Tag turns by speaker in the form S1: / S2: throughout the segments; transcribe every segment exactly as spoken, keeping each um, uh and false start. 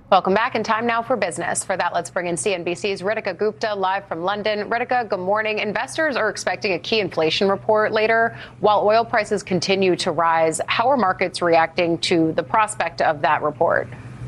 S1: Welcome back, and time now for business. For that, let's bring in C N B C's Ritika Gupta live from London. Ritika, good morning. Investors are expecting a key inflation report later. While oil prices continue to rise, how are markets reacting to the prospect of that report?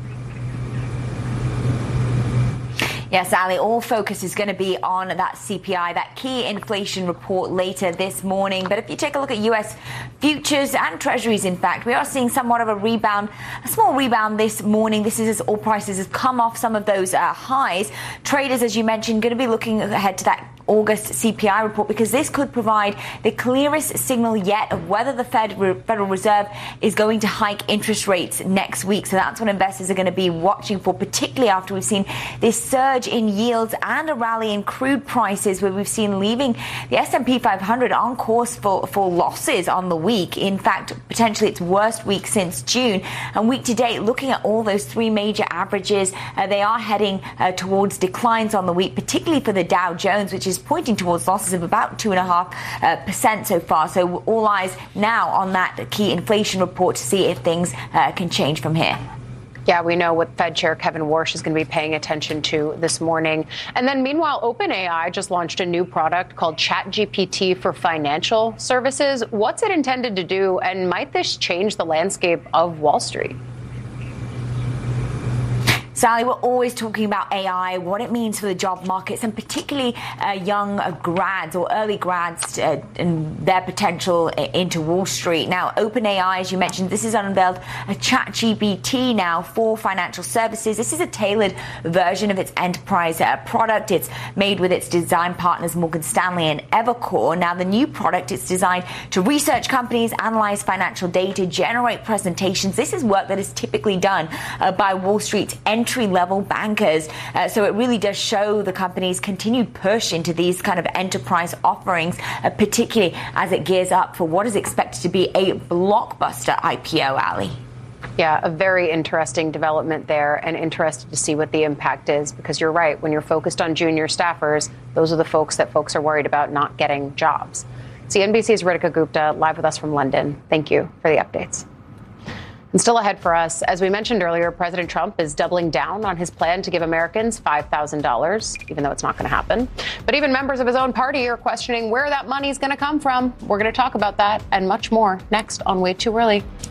S2: Yes, Ali, all focus is going to be on that C P I, that key inflation report later this morning. But if you take a look at U S futures and treasuries, in fact, we are seeing somewhat of a rebound, a small rebound this morning. This is as oil prices have come off some of those uh, highs. Traders, as you mentioned, going to be looking ahead to that August C P I report, because this could provide the clearest signal yet of whether the Fed, Federal Reserve is going to hike interest rates next week. So that's what investors are going to be watching for, particularly after we've seen this surge in yields and a rally in crude prices, where we've seen leaving the S and P five hundred on course for, for losses on the week. In fact, potentially its worst week since June. And week to date, looking at all those three major averages, uh, they are heading uh, towards declines on the week, particularly for the Dow Jones, which is pointing towards losses of about two and a half uh, percent so far. So all eyes now on that key inflation report to see if things uh, can change from here.
S1: Yeah, we know what Fed Chair Kevin Warsh is going to be paying attention to this morning. And then meanwhile, OpenAI just launched a new product called ChatGPT for financial services. What's it intended to do, and might this change the landscape of Wall Street?
S2: Sally, we're always talking about A I, what it means for the job markets, and particularly uh, young uh, grads or early grads uh, and their potential into Wall Street. Now, OpenAI, as you mentioned, this has unveiled a ChatGPT now for financial services. This is a tailored version of its enterprise uh, product. It's made with its design partners Morgan Stanley and Evercore. Now, the new product is designed to research companies, analyze financial data, generate presentations. This is work that is typically done uh, by Wall Street's entry entry-level bankers. Uh, so it really does show the company's continued push into these kind of enterprise offerings, uh, particularly as it gears up for what is expected to be a blockbuster I P O, Ali.
S1: Yeah, a very interesting development there, and interested to see what the impact is, because you're right. When you're focused on junior staffers, those are the folks that folks are worried about not getting jobs. C N B C's Ritika Gupta live with us from London. Thank you for the updates. And still ahead for us, as we mentioned earlier, President Trump is doubling down on his plan to give Americans five thousand dollars, even though it's not going to happen. But even members of his own party are questioning where that money is going to come from. We're going to talk about that and much more next on Way Too Early.